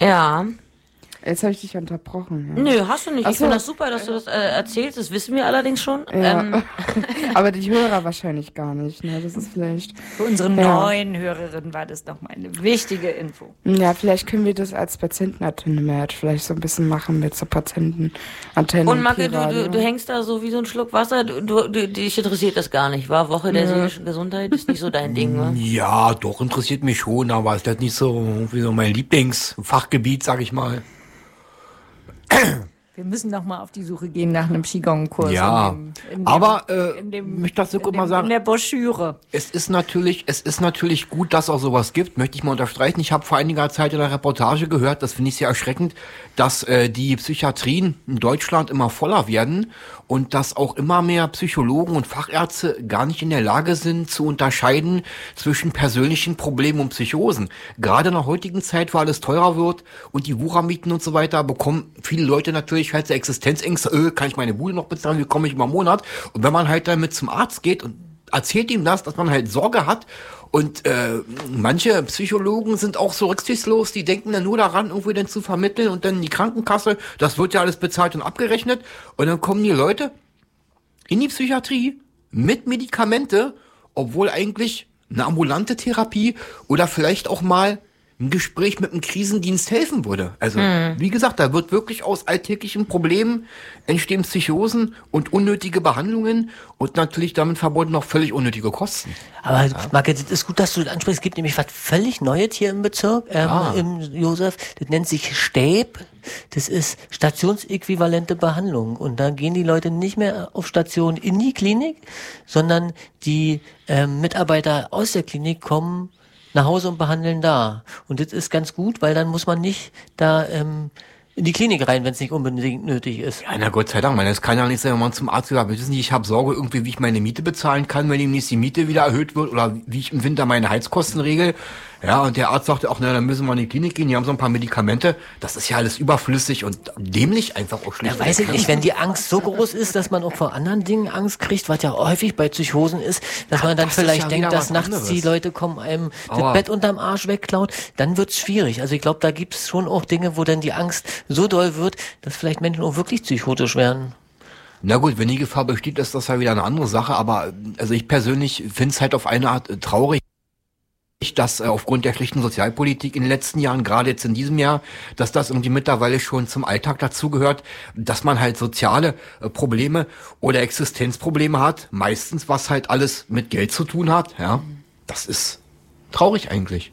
Ja. Jetzt habe ich dich unterbrochen. Ja. Nö, hast du nicht. Ach Ich so. finde das super, dass du das erzählst. Das wissen wir allerdings schon. Ja. Aber die Hörer wahrscheinlich gar nicht. Ne? Das ist vielleicht... Für unsere neuen Hörerinnen war das nochmal eine wichtige Info. Ja, vielleicht können wir das als Patientenantenne vielleicht so ein bisschen machen mit so Patientenantenne. Und Macke, du hängst da so wie so ein Schluck Wasser. Dich interessiert das gar nicht, wa? Woche der seelischen Gesundheit ist nicht so dein Ding, wa? Ja, doch, interessiert mich schon, aber ist das nicht so wie so mein Lieblingsfachgebiet, sag ich mal. Wir müssen noch mal auf die Suche gehen nach einem Qigong-Kurs. Ja, aber möchte das so kurz mal sagen. In der Broschüre. Es ist natürlich gut, dass auch sowas gibt, möchte ich mal unterstreichen. Ich habe vor einiger Zeit in einer Reportage gehört, das finde ich sehr erschreckend, dass die Psychiatrien in Deutschland immer voller werden und dass auch immer mehr Psychologen und Fachärzte gar nicht in der Lage sind zu unterscheiden zwischen persönlichen Problemen und Psychosen. Gerade in der heutigen Zeit, wo alles teurer wird und die Wuchermieten und so weiter, bekommen viele Leute natürlich halt so Existenzängste, kann ich meine Bude noch bezahlen, wie komme ich über einen Monat? Und wenn man halt damit zum Arzt geht und erzählt ihm das, dass man halt Sorge hat und manche Psychologen sind auch so rücksichtslos, die denken dann nur daran, irgendwie dann zu vermitteln und dann die Krankenkasse, das wird ja alles bezahlt und abgerechnet und dann kommen die Leute in die Psychiatrie mit Medikamente, obwohl eigentlich eine ambulante Therapie oder vielleicht auch mal ein Gespräch mit einem Krisendienst helfen würde. Also, wie gesagt, da wird wirklich aus alltäglichen Problemen entstehen Psychosen und unnötige Behandlungen und natürlich damit verbunden auch völlig unnötige Kosten. Aber Marke, das ist gut, dass du das ansprichst. Es gibt nämlich was völlig Neues hier im Bezirk, im Josef. Das nennt sich STAB. Das ist stationsäquivalente Behandlung. Und da gehen die Leute nicht mehr auf Station in die Klinik, sondern die Mitarbeiter aus der Klinik kommen nach Hause und behandeln da. Und das ist ganz gut, weil dann muss man nicht da in die Klinik rein, wenn es nicht unbedingt nötig ist. Ja, na Gott sei Dank, man, das kann ja nicht sein, wenn man zum Arzt sagt, wissen Sie, ich habe Sorge irgendwie, wie ich meine Miete bezahlen kann, wenn demnächst die Miete wieder erhöht wird oder wie ich im Winter meine Heizkosten regel. Ja, und der Arzt sagte auch, na, dann müssen wir in die Klinik gehen, die haben so ein paar Medikamente. Das ist ja alles überflüssig und dämlich einfach auch schlicht. Ja, weiß ich nicht, wenn die Angst so groß ist, dass man auch vor anderen Dingen Angst kriegt, was ja häufig bei Psychosen ist, dass man dann vielleicht denkt, dass nachts die Leute kommen, einem das Bett unterm Arsch wegklauen, dann wird's schwierig. Also ich glaube, da gibt's schon auch Dinge, wo dann die Angst so doll wird, dass vielleicht Menschen auch wirklich psychotisch werden. Na gut, wenn die Gefahr besteht, ist das ja wieder eine andere Sache, aber also ich persönlich finde es halt auf eine Art traurig, dass aufgrund der schlechten Sozialpolitik in den letzten Jahren, gerade jetzt in diesem Jahr, dass das irgendwie mittlerweile schon zum Alltag dazugehört, dass man halt soziale Probleme oder Existenzprobleme hat, meistens was halt alles mit Geld zu tun hat, ja. Das ist traurig eigentlich.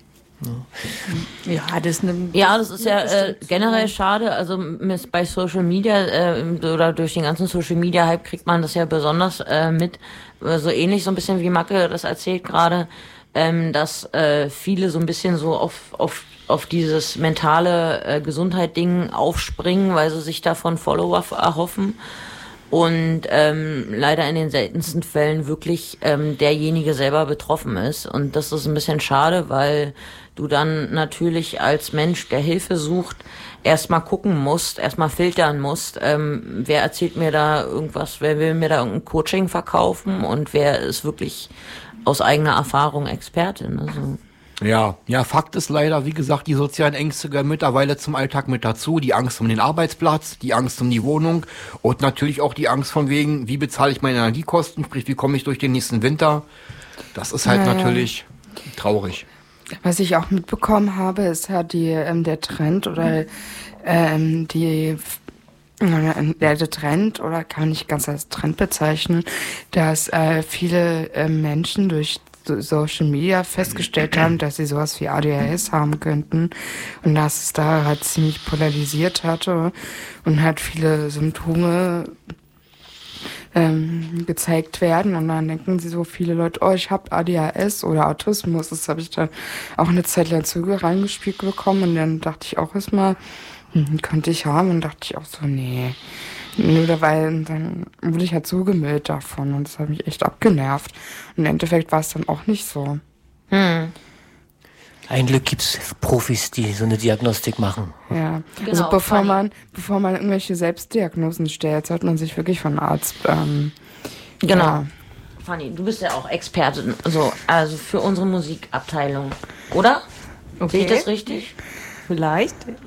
Ja, das ist ja generell schade. Also bei Social Media oder durch den ganzen Social Media Hype kriegt man das ja besonders mit, so ähnlich so ein bisschen wie Macke das erzählt gerade, dass viele so ein bisschen so auf dieses mentale Gesundheit-Ding aufspringen, weil sie sich davon Follower erhoffen. Und leider in den seltensten Fällen wirklich derjenige selber betroffen ist. Und das ist ein bisschen schade, weil du dann natürlich als Mensch, der Hilfe sucht, erstmal gucken musst, erstmal filtern musst, wer erzählt mir da irgendwas, wer will mir da irgendein Coaching verkaufen und wer ist wirklich aus eigener Erfahrung Expertin. Also. Ja, Fakt ist leider, wie gesagt, die sozialen Ängste gehören mittlerweile zum Alltag mit dazu. Die Angst um den Arbeitsplatz, die Angst um die Wohnung und natürlich auch die Angst von wegen, wie bezahle ich meine Energiekosten, sprich, wie komme ich durch den nächsten Winter. Das ist halt natürlich traurig. Was ich auch mitbekommen habe, ist ja der Trend oder der Trend, oder kann man nicht ganz als Trend bezeichnen, dass viele Menschen durch Social Media festgestellt haben, dass sie sowas wie ADHS haben könnten und dass es da halt ziemlich polarisiert hatte und halt viele Symptome gezeigt werden und dann denken sie so viele Leute, oh, ich habe ADHS oder Autismus. Das habe ich dann auch eine Zeit lang Züge reingespielt bekommen und dann dachte ich auch erstmal, könnte ich haben und dachte ich auch so, nee. Nur weil dann wurde ich halt zugemüllt davon und das hat mich echt abgenervt. Und im Endeffekt war es dann auch nicht so. Ein Glück gibt's Profis, die so eine Diagnostik machen. Ja, Genau, also bevor man irgendwelche Selbstdiagnosen stellt, sollte man sich wirklich von Arzt Genau. Ja. Fanny, du bist ja auch Expertin, also für unsere Musikabteilung, oder? Okay. Sehe ich das richtig? Vielleicht.